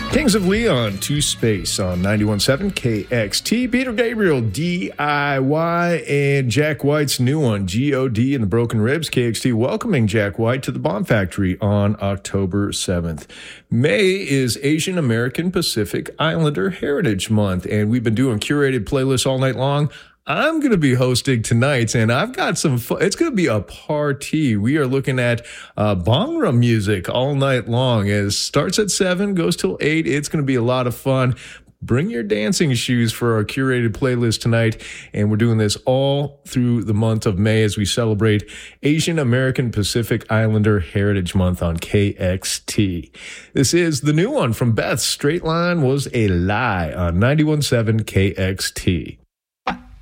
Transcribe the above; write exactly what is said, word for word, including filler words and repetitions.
Kings of Leon to Space on ninety-one point seven K X T. Peter Gabriel, D I Y, and Jack White's new one, G O D and the Broken Ribs. K X T welcoming Jack White to the Bomb Factory on October seventh. May is Asian American Pacific Islander Heritage Month, and we've been doing curated playlists all night long. I'm going to be hosting tonight, and I've got some fun. It's going to be a party. We are looking at uh, Bhangra music all night long. It starts at seven, goes till eight. It's going to be a lot of fun. Bring your dancing shoes for our curated playlist tonight, and we're doing this all through the month of May as we celebrate Asian American Pacific Islander Heritage Month on K X T. This is the new one from Beth, Straight Line Was a Lie on ninety-one point seven K X T.